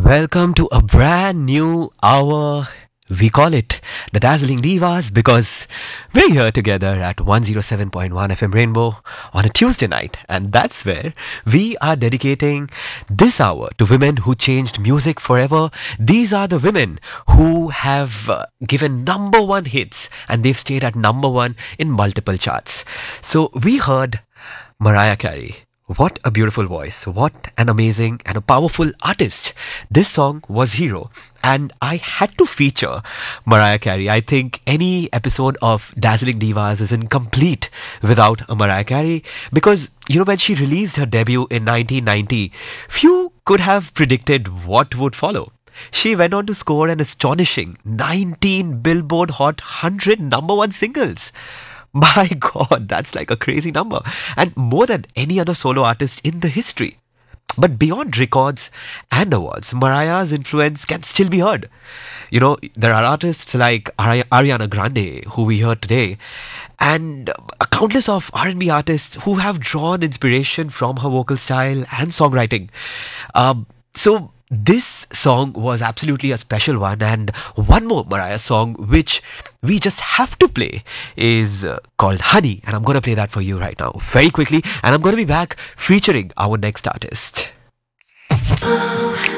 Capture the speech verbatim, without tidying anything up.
Welcome to a brand new hour. We call it the Dazzling Divas because we're here together at one oh seven point one F M Rainbow on a Tuesday night, and that's where we are dedicating this hour to women who changed music forever. These are the women who have uh, given number one hits and they've stayed at number one in multiple charts. So we heard Mariah Carey. What a beautiful voice. What an amazing and a powerful artist. This song was Hero. And I had to feature Mariah Carey. I think any episode of Dazzling Divas is incomplete without a Mariah Carey. Because, you know, when she released her debut in nineteen ninety, few could have predicted what would follow. She went on to score an astonishing nineteen Billboard Hot one hundred number one singles. My God, that's like a crazy number. And more than any other solo artist in the history. But beyond records and awards, Mariah's influence can still be heard. You know, there are artists like Ari- Ariana Grande, who we heard today, and a countless of R and B artists who have drawn inspiration from her vocal style and songwriting. Um, so this song was absolutely a special one, and one more Mariah song which we just have to play is uh, called Honey, and I'm going to play that for you right now very quickly, and I'm going to be back featuring our next artist. Oh.